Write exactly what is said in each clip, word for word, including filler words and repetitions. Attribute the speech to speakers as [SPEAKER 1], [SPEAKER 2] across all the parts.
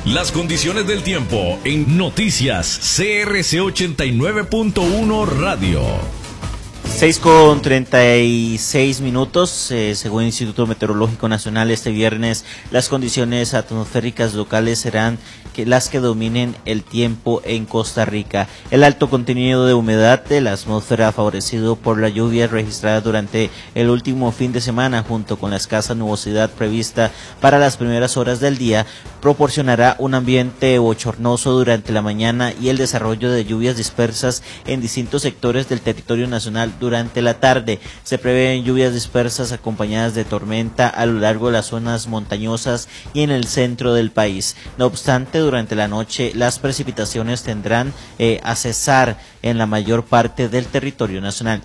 [SPEAKER 1] Las condiciones del tiempo en Noticias C R C ochenta y nueve punto uno Radio.
[SPEAKER 2] seis con treinta y seis minutos, eh, según el Instituto Meteorológico Nacional, este viernes las condiciones atmosféricas locales serán que las que dominen el tiempo en Costa Rica. El alto contenido de humedad de la atmósfera favorecido por la lluvia registrada durante el último fin de semana, junto con la escasa nubosidad prevista para las primeras horas del día, proporcionará un ambiente bochornoso durante la mañana y el desarrollo de lluvias dispersas en distintos sectores del territorio nacional durante la tarde. Se prevén lluvias dispersas acompañadas de tormenta a lo largo de las zonas montañosas y en el centro del país. No obstante, durante la noche las precipitaciones tendrán eh, a cesar en la mayor parte del territorio nacional.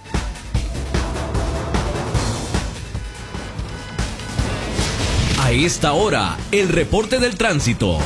[SPEAKER 1] A esta hora, el reporte del tránsito.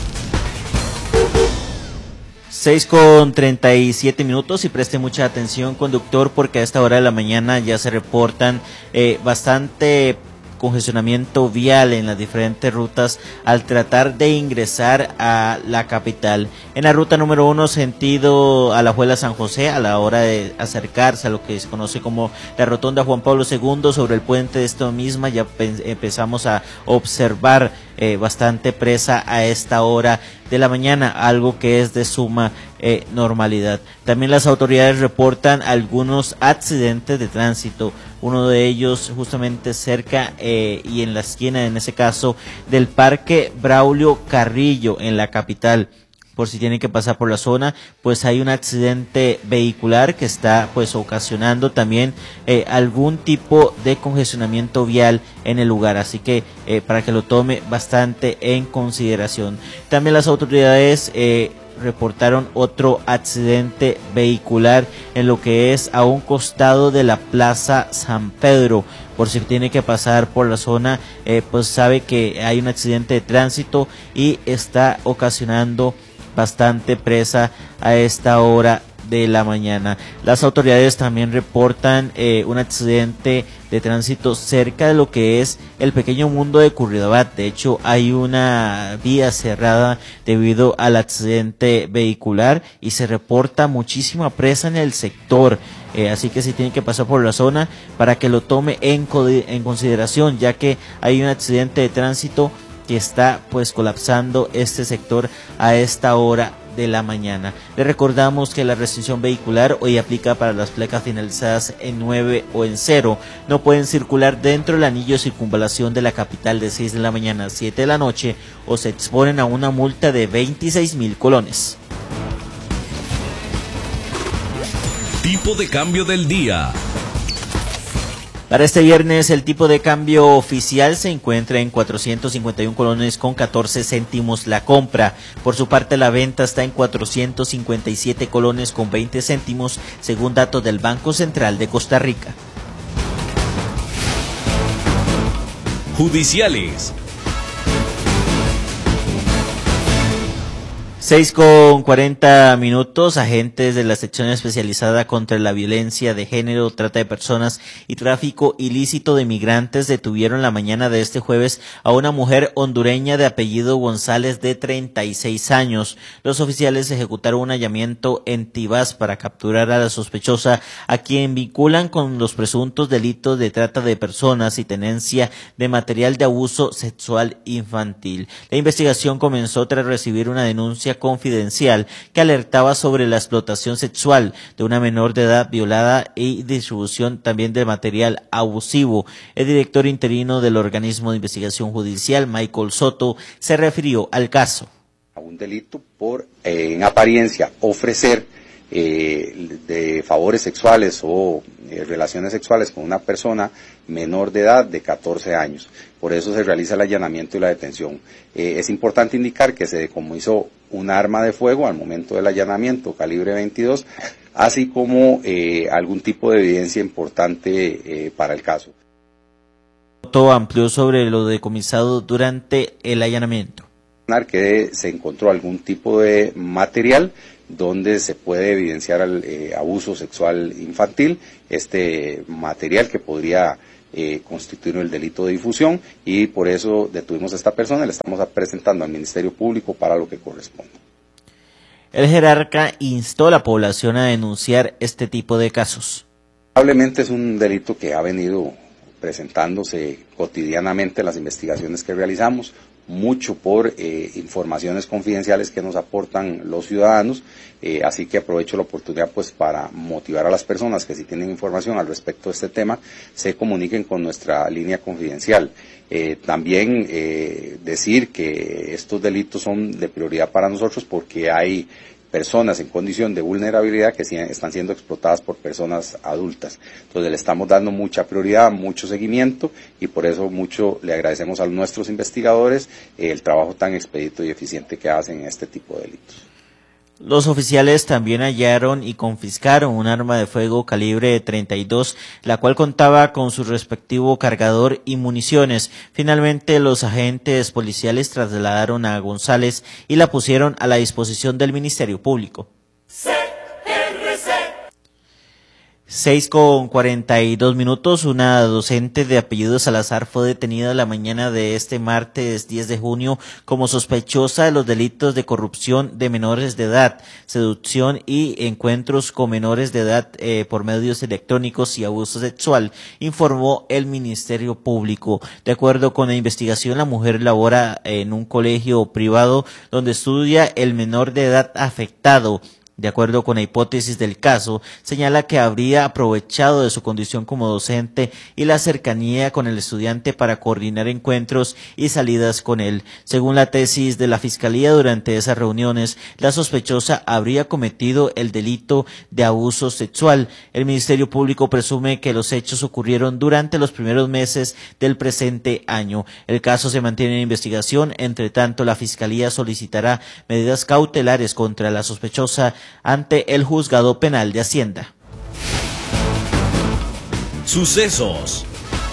[SPEAKER 2] seis con treinta y siete minutos y preste mucha atención, conductor, porque a esta hora de la mañana ya se reportan eh, bastante congestionamiento vial en las diferentes rutas al tratar de ingresar a la capital. En la ruta número uno, sentido Alajuela San José, a la hora de acercarse a lo que se conoce como la rotonda Juan Pablo segundo, sobre el puente de esta misma, ya empezamos a observar eh, bastante presa a esta hora de la mañana, algo que es de suma eh, normalidad. También las autoridades reportan algunos accidentes de tránsito, uno de ellos justamente cerca eh, y en la esquina, en ese caso, del Parque Braulio Carrillo en la capital. Por si tienen que pasar por la zona, pues hay un accidente vehicular que está pues ocasionando también eh, algún tipo de congestionamiento vial en el lugar, así que eh, para que lo tome bastante en consideración. También las autoridades eh, reportaron otro accidente vehicular en lo que es a un costado de la Plaza San Pedro. Por si tiene que pasar por la zona, eh, pues sabe que hay un accidente de tránsito y está ocasionando bastante presa a esta hora de la mañana. Las autoridades también reportan eh, un accidente de tránsito cerca de lo que es el pequeño mundo de Curridabat. De hecho, hay una vía cerrada debido al accidente vehicular y se reporta muchísima presa en el sector. Eh, así que si tiene que pasar por la zona, para que lo tome en, en consideración, ya que hay un accidente de tránsito que está pues colapsando este sector a esta hora de la mañana. Le recordamos que la restricción vehicular hoy aplica para las placas finalizadas en nueve o en cero. No pueden circular dentro del anillo de circunvalación de la capital de seis de la mañana a siete de la noche o se exponen a una multa de veintiséis mil colones.
[SPEAKER 1] Tipo de cambio del día.
[SPEAKER 2] Para este viernes el tipo de cambio oficial se encuentra en cuatrocientos cincuenta y un colones con catorce céntimos la compra. Por su parte la venta está en cuatrocientos cincuenta y siete colones con veinte céntimos según datos del Banco Central de Costa Rica.
[SPEAKER 1] Judiciales.
[SPEAKER 2] seis con cuarenta minutos, agentes de la sección especializada contra la violencia de género, trata de personas y tráfico ilícito de migrantes detuvieron la mañana de este jueves a una mujer hondureña de apellido González de treinta y seis años. Los oficiales ejecutaron un allanamiento en Tibás para capturar a la sospechosa, a quien vinculan con los presuntos delitos de trata de personas y tenencia de material de abuso sexual infantil. La investigación comenzó tras recibir una denuncia confidencial que alertaba sobre la explotación sexual de una menor de edad violada y distribución también de material abusivo. El director interino del organismo de investigación judicial, Michael Soto, se refirió al caso.
[SPEAKER 3] Un delito por, eh, en apariencia, ofrecer eh, de favores sexuales o eh, relaciones sexuales con una persona menor de edad de catorce años. Por eso se realiza el allanamiento y la detención. Eh, es importante indicar que se decomisó un arma de fuego al momento del allanamiento, calibre veintidós, así como eh, algún tipo de evidencia importante eh, para el caso.
[SPEAKER 2] Todo amplió sobre lo decomisado durante el allanamiento.
[SPEAKER 3] Que se encontró algún tipo de material donde se puede evidenciar el eh, abuso sexual infantil, este material que podría eh, constituir el delito de difusión, y por eso detuvimos a esta persona y le estamos presentando al Ministerio Público para lo que corresponde.
[SPEAKER 2] El jerarca instó a la población a denunciar este tipo de casos.
[SPEAKER 3] Probablemente es un delito que ha venido presentándose cotidianamente en las investigaciones que realizamos, mucho por eh, informaciones confidenciales que nos aportan los ciudadanos, eh, así que aprovecho la oportunidad pues para motivar a las personas que si tienen información al respecto de este tema, se comuniquen con nuestra línea confidencial. Eh, también eh, decir que estos delitos son de prioridad para nosotros porque hay personas en condición de vulnerabilidad que están siendo explotadas por personas adultas. Entonces le estamos dando mucha prioridad, mucho seguimiento, y por eso mucho le agradecemos a nuestros investigadores eh, el trabajo tan expedito y eficiente que hacen en este tipo de delitos.
[SPEAKER 2] Los oficiales también hallaron y confiscaron un arma de fuego calibre treinta y dos, la cual contaba con su respectivo cargador y municiones. Finalmente, los agentes policiales trasladaron a González y la pusieron a la disposición del Ministerio Público. seis con cuarenta y dos minutos, una docente de apellido Salazar fue detenida la mañana de este martes diez de junio como sospechosa de los delitos de corrupción de menores de edad, seducción y encuentros con menores de edad eh, por medios electrónicos y abuso sexual, informó el Ministerio Público. De acuerdo con la investigación, la mujer labora en un colegio privado donde estudia el menor de edad afectado. De acuerdo con la hipótesis del caso, señala que habría aprovechado de su condición como docente y la cercanía con el estudiante para coordinar encuentros y salidas con él. Según la tesis de la Fiscalía, durante esas reuniones, la sospechosa habría cometido el delito de abuso sexual. El Ministerio Público presume que los hechos ocurrieron durante los primeros meses del presente año. El caso se mantiene en investigación. Entre tanto, la Fiscalía solicitará medidas cautelares contra la sospechosa ante el Juzgado Penal de Hacienda.
[SPEAKER 1] Sucesos.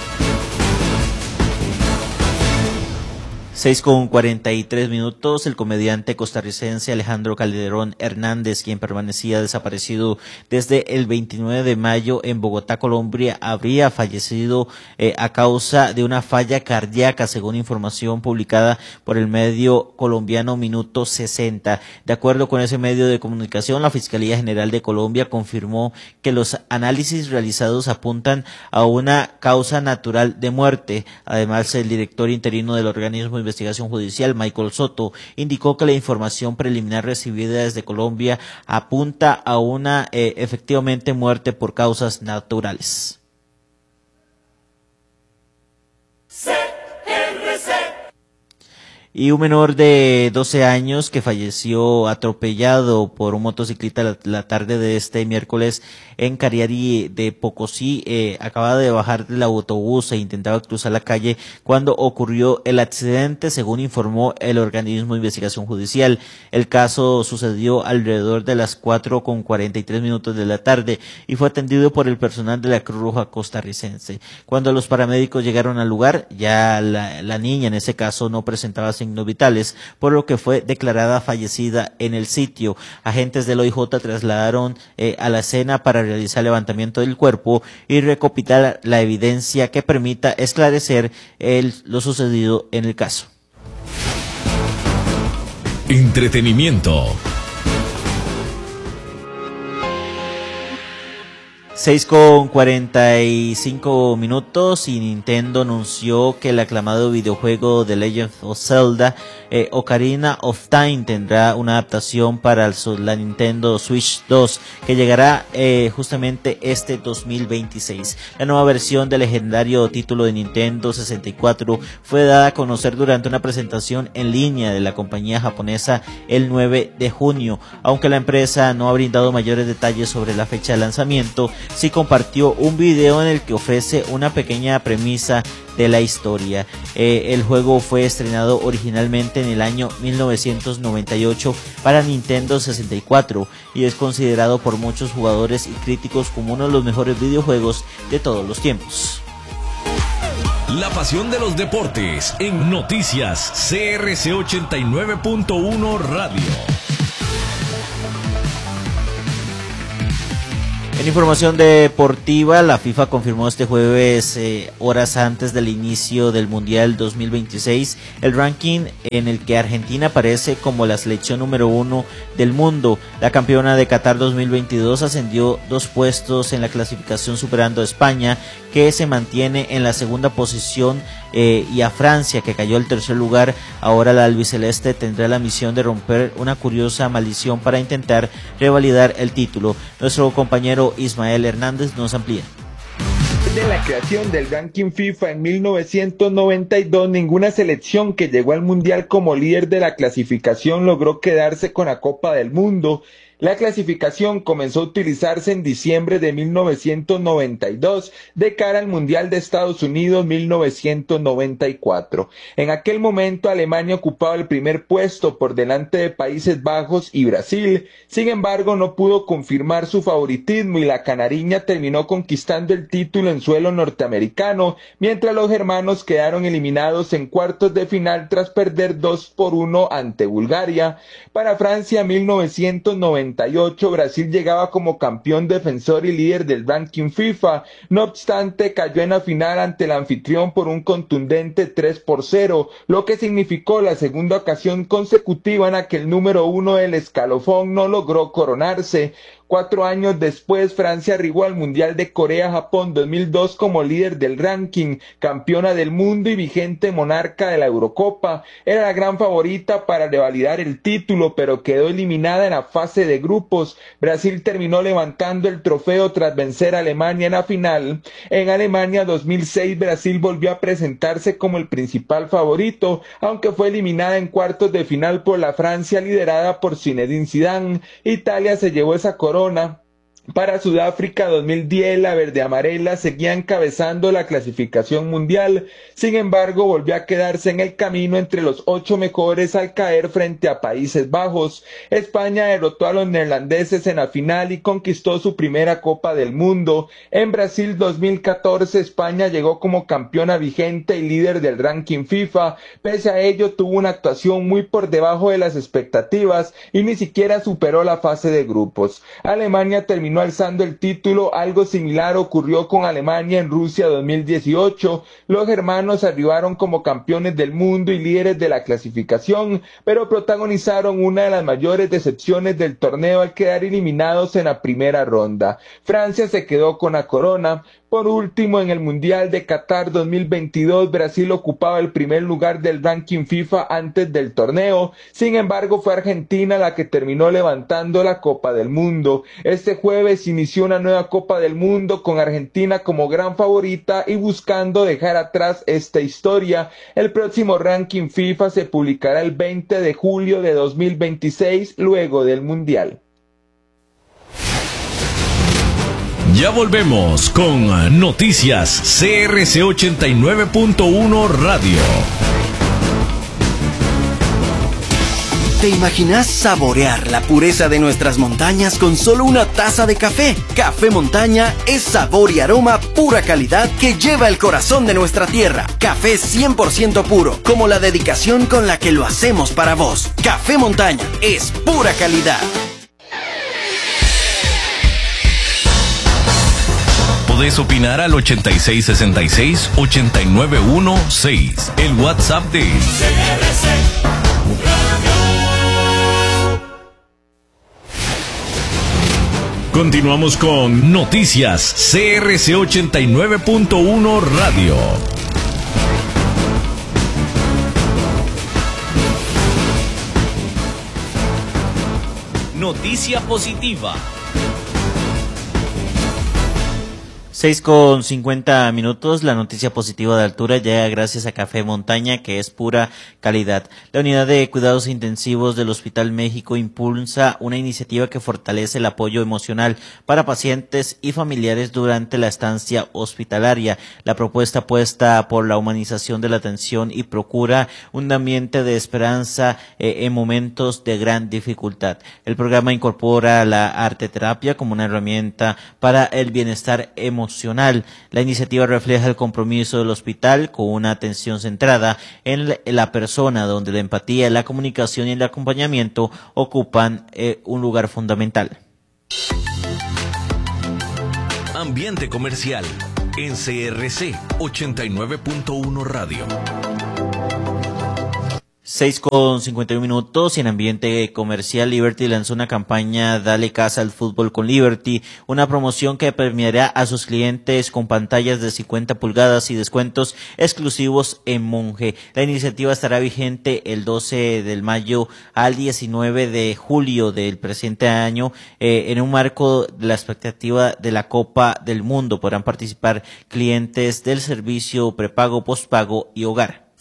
[SPEAKER 2] seis con cuarenta y tres minutos, el comediante costarricense Alejandro Calderón Hernández, quien permanecía desaparecido desde el veintinueve de mayo en Bogotá, Colombia, habría fallecido eh, a causa de una falla cardíaca, según información publicada por el medio colombiano Minuto sesenta. De acuerdo con ese medio de comunicación, la Fiscalía General de Colombia confirmó que los análisis realizados apuntan a una causa natural de muerte. Además, el director interino del organismo de investigación judicial, Michael Soto, indicó que la información preliminar recibida desde Colombia apunta a una eh, efectivamente muerte por causas naturales. Y un menor de doce años que falleció atropellado por un motociclista la, la tarde de este miércoles en Cariari de Pocosí, eh, acababa de bajar del autobús e intentaba cruzar la calle cuando ocurrió el accidente, según informó el organismo de investigación judicial. El caso sucedió alrededor de las cuatro con cuarenta y tres minutos de la tarde y fue atendido por el personal de la Cruz Roja costarricense. Cuando los paramédicos llegaron al lugar, ya la, la niña en ese caso no presentaba signos vitales, por lo que fue declarada fallecida en el sitio. Agentes del O I J trasladaron eh, a la escena para realizar levantamiento del cuerpo y recopilar la evidencia que permita esclarecer el, lo sucedido en el caso.
[SPEAKER 1] Entretenimiento.
[SPEAKER 2] seis con cuarenta y cinco minutos y Nintendo anunció que el aclamado videojuego The Legend of Zelda eh, Ocarina of Time tendrá una adaptación para el, la Nintendo Switch dos que llegará eh, justamente este dos mil veintiséis. La nueva versión del legendario título de Nintendo sesenta y cuatro fue dada a conocer durante una presentación en línea de la compañía japonesa el nueve de junio. Aunque la empresa no ha brindado mayores detalles sobre la fecha de lanzamiento, sí compartió un video en el que ofrece una pequeña premisa de la historia. Eh, el juego fue estrenado originalmente en el año mil novecientos noventa y ocho para Nintendo sesenta y cuatro y es considerado por muchos jugadores y críticos como uno de los mejores videojuegos de todos los tiempos.
[SPEAKER 1] La pasión de los deportes en Noticias C R C ochenta y nueve punto uno Radio.
[SPEAKER 2] En información deportiva, la FIFA confirmó este jueves, eh, horas antes del inicio del Mundial dos mil veintiséis, el ranking en el que Argentina aparece como la selección número uno del mundo. La campeona de Qatar dos mil veintidós ascendió dos puestos en la clasificación, superando a España, que se mantiene en la segunda posición, eh, y a Francia, que cayó al tercer lugar. Ahora la albiceleste tendrá la misión de romper una curiosa maldición para intentar revalidar el título. Nuestro compañero Ismael Hernández nos amplía.
[SPEAKER 4] Desde la creación del ranking FIFA en mil novecientos noventa y dos, ninguna selección que llegó al Mundial como líder de la clasificación logró quedarse con la Copa del Mundo. La clasificación comenzó a utilizarse en diciembre de mil novecientos noventa y dos de cara al Mundial de Estados Unidos mil novecientos noventa y cuatro. En aquel momento Alemania ocupaba el primer puesto por delante de Países Bajos y Brasil. Sin embargo, no pudo confirmar su favoritismo y la canariña terminó conquistando el título en suelo norteamericano, mientras los germanos quedaron eliminados en cuartos de final tras perder dos por uno ante Bulgaria. Para Francia, mil novecientos noventa y ocho, Brasil llegaba como campeón defensor y líder del ranking FIFA. No obstante, cayó en la final ante el anfitrión por un contundente tres por cero, lo que significó la segunda ocasión consecutiva en la que el número uno del escalafón no logró coronarse. Cuatro años después, Francia arribó al Mundial de Corea-Japón dos mil dos como líder del ranking, campeona del mundo y vigente monarca de la Eurocopa. Era la gran favorita para revalidar el título, pero quedó eliminada en la fase de grupos. Brasil terminó levantando el trofeo tras vencer a Alemania en la final. En Alemania dos mil seis, Brasil volvió a presentarse como el principal favorito, aunque fue eliminada en cuartos de final por la Francia liderada por Zinedine Zidane. Italia se llevó esa corona. Para Sudáfrica dos mil diez, la verde amarela seguía encabezando la clasificación mundial. Sin embargo, volvió a quedarse en el camino entre los ocho mejores al caer frente a Países Bajos. España derrotó a los neerlandeses en la final y conquistó su primera Copa del Mundo. En Brasil dos mil catorce, España llegó como campeona vigente y líder del ranking FIFA. Pese a ello, tuvo una actuación muy por debajo de las expectativas y ni siquiera superó la fase de grupos. Alemania terminó alzando el título. Algo similar ocurrió con Alemania en Rusia dos mil dieciocho. Los germanos arribaron como campeones del mundo y líderes de la clasificación, pero protagonizaron una de las mayores decepciones del torneo al quedar eliminados en la primera ronda. Francia se quedó con la corona. Por último, en el Mundial de Qatar dos mil veintidós, Brasil ocupaba el primer lugar del ranking FIFA antes del torneo. Sin embargo, fue Argentina la que terminó levantando la Copa del Mundo. Este jueves inició una nueva Copa del Mundo con Argentina como gran favorita y buscando dejar atrás esta historia. El próximo ranking FIFA se publicará el veinte de julio de dos mil veintiséis, luego del Mundial.
[SPEAKER 1] Ya volvemos con Noticias C R C ochenta y nueve punto uno Radio.
[SPEAKER 5] ¿Te imaginas saborear la pureza de nuestras montañas con solo una taza de café? Café Montaña es sabor y aroma pura calidad que lleva el corazón de nuestra tierra. Café cien por ciento puro, como la dedicación con la que lo hacemos para vos. Café Montaña es pura calidad.
[SPEAKER 1] Podés opinar al ochenta y seis sesenta y seis ochenta y nueve dieciséis, el WhatsApp de C R C Radio. Continuamos con Noticias C R C ochenta y nueve punto uno Radio. Noticia positiva.
[SPEAKER 2] seis con cincuenta minutos, la noticia positiva de altura llega gracias a Café Montaña, que es pura calidad. La unidad de cuidados intensivos del Hospital México impulsa una iniciativa que fortalece el apoyo emocional para pacientes y familiares durante la estancia hospitalaria. La propuesta apuesta por la humanización de la atención y procura un ambiente de esperanza eh, en momentos de gran dificultad. El programa incorpora la arteterapia como una herramienta para el bienestar emocional. La iniciativa refleja el compromiso del hospital con una atención centrada en la persona, donde la empatía, la comunicación y el acompañamiento ocupan eh, un lugar fundamental.
[SPEAKER 1] Ambiente comercial en C R C ochenta y nueve punto uno Radio.
[SPEAKER 2] seis con cincuenta y uno minutos y en ambiente comercial, Liberty lanzó una campaña Dale Casa al Fútbol con Liberty, una promoción que premiará a sus clientes con pantallas de cincuenta pulgadas y descuentos exclusivos en Monge. La iniciativa estará vigente el doce de mayo al diecinueve de julio del presente año, eh, en un marco de la expectativa de la Copa del Mundo. Podrán participar clientes del servicio prepago, postpago y hogar.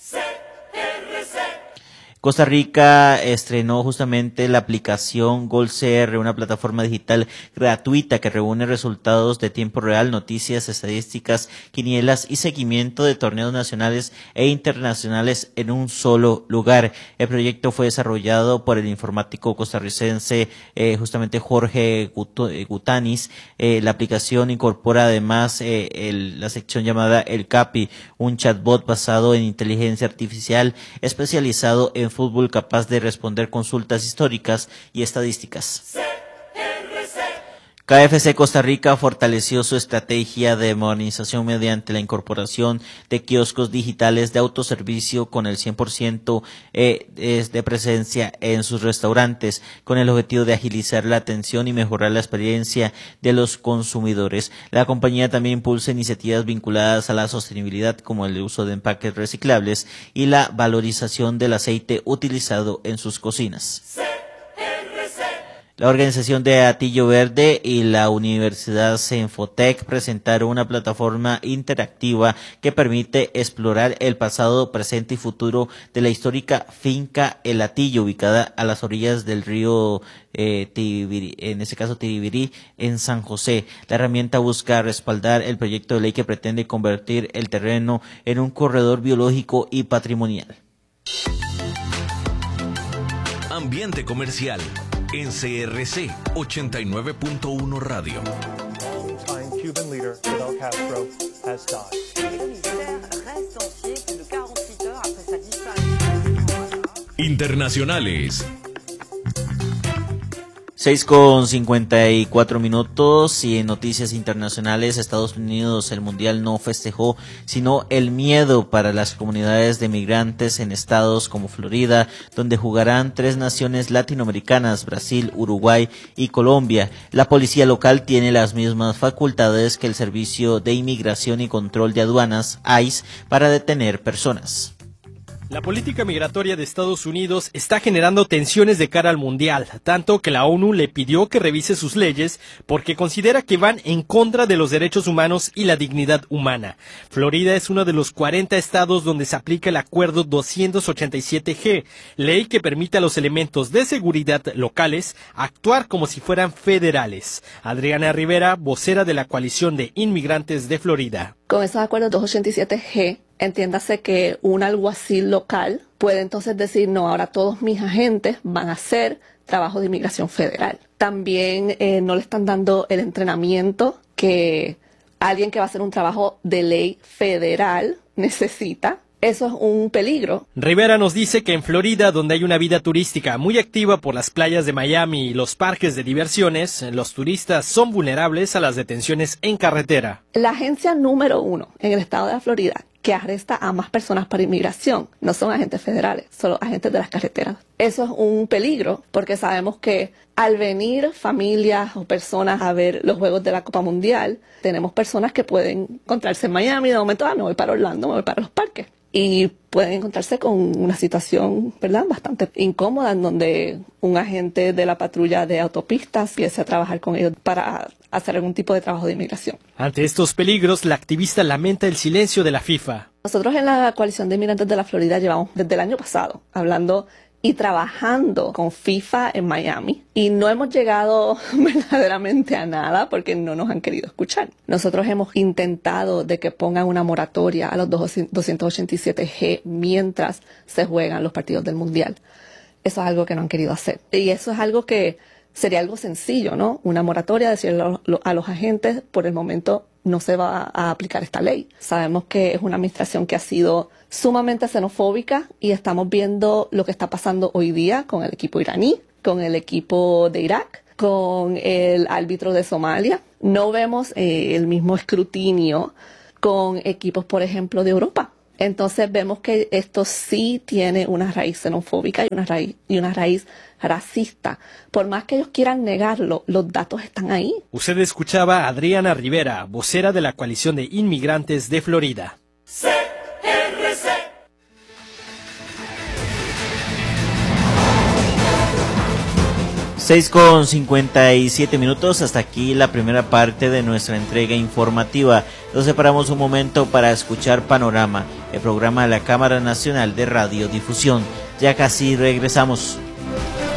[SPEAKER 2] Costa Rica estrenó justamente la aplicación Gol C R, una plataforma digital gratuita que reúne resultados de tiempo real, noticias, estadísticas, quinielas y seguimiento de torneos nacionales e internacionales en un solo lugar. El proyecto fue desarrollado por el informático costarricense eh, justamente Jorge Gutanis. Eh, la aplicación incorpora además eh, el, la sección llamada El Capi, un chatbot basado en inteligencia artificial especializado en fútbol capaz de responder consultas históricas y estadísticas. K F C Costa Rica fortaleció su estrategia de modernización mediante la incorporación de kioscos digitales de autoservicio con el cien por ciento eh, de presencia en sus restaurantes, con el objetivo de agilizar la atención y mejorar la experiencia de los consumidores. La compañía también impulsa iniciativas vinculadas a la sostenibilidad, como el uso de empaques reciclables y la valorización del aceite utilizado en sus cocinas. La organización de Atillo Verde y la Universidad Senfotec presentaron una plataforma interactiva que permite explorar el pasado, presente y futuro de la histórica finca El Atillo, ubicada a las orillas del río eh, Tibiri, en este caso Tibiri, en San José. La herramienta busca respaldar el proyecto de ley que pretende convertir el terreno en un corredor biológico y patrimonial.
[SPEAKER 1] Ambiente comercial en C R C ochenta y nueve punto uno Radio.
[SPEAKER 6] Cuban leader Fidel Castro has died.
[SPEAKER 1] Internacionales.
[SPEAKER 2] seis con cincuenta y cuatro minutos y en noticias internacionales, Estados Unidos el mundial no festejó, sino el miedo para las comunidades de migrantes en estados como Florida, donde jugarán tres naciones latinoamericanas, Brasil, Uruguay y Colombia. La policía local tiene las mismas facultades que el Servicio de Inmigración y Control de Aduanas, I C E, para detener personas.
[SPEAKER 7] La política migratoria de Estados Unidos está generando tensiones de cara al mundial, tanto que la ONU le pidió que revise sus leyes porque considera que van en contra de los derechos humanos y la dignidad humana. Florida es uno de los cuarenta estados donde se aplica el Acuerdo doscientos ochenta y siete G, ley que permite a los elementos de seguridad locales actuar como si fueran federales. Adriana Rivera, vocera de la Coalición de Inmigrantes de Florida.
[SPEAKER 8] Con esos acuerdos doscientos ochenta y siete G, entiéndase que un alguacil local puede entonces decir, no, ahora todos mis agentes van a hacer trabajo de inmigración federal. También eh, no le están dando el entrenamiento que alguien que va a hacer un trabajo de ley federal necesita. Eso es un peligro.
[SPEAKER 7] Rivera nos dice que en Florida, donde hay una vida turística muy activa por las playas de Miami y los parques de diversiones, los turistas son vulnerables a las detenciones en carretera.
[SPEAKER 8] La agencia número uno en el estado de la Florida que arresta a más personas para inmigración no son agentes federales, son los agentes de las carreteras. Eso es un peligro porque sabemos que al venir familias o personas a ver los Juegos de la Copa Mundial, tenemos personas que pueden encontrarse en Miami y de momento, ah, me voy para Orlando, me voy para los parques. Y pueden encontrarse con una situación, ¿verdad?, bastante incómoda, en donde un agente de la patrulla de autopistas empiece a trabajar con ellos para hacer algún tipo de trabajo de inmigración.
[SPEAKER 7] Ante estos peligros, la activista lamenta el silencio de la FIFA.
[SPEAKER 8] Nosotros en la Coalición de Inmigrantes de la Florida llevamos desde el año pasado hablando y trabajando con FIFA en Miami y no hemos llegado verdaderamente a nada porque no nos han querido escuchar. Nosotros hemos intentado de que pongan una moratoria a los doscientos ochenta y siete G mientras se juegan los partidos del Mundial. Eso es algo que no han querido hacer y eso es algo que sería algo sencillo, ¿no? Una moratoria, decirle a los agentes, por el momento no se va a aplicar esta ley. Sabemos que es una administración que ha sido sumamente xenofóbica y estamos viendo lo que está pasando hoy día con el equipo iraní, con el equipo de Irak, con el árbitro de Somalia. No vemos eh, el mismo escrutinio con equipos, por ejemplo, de Europa. Entonces vemos que esto sí tiene una raíz xenofóbica y una raíz, y una raíz racista. Por más que ellos quieran negarlo, los datos están ahí.
[SPEAKER 7] Usted escuchaba a Adriana Rivera, vocera de la Coalición de Inmigrantes de Florida.
[SPEAKER 1] C R C.
[SPEAKER 2] seis con cincuenta y siete minutos, hasta aquí la primera parte de nuestra entrega informativa. Nos separamos un momento para escuchar Panorama, el programa de la Cámara Nacional de Radiodifusión. Ya casi regresamos.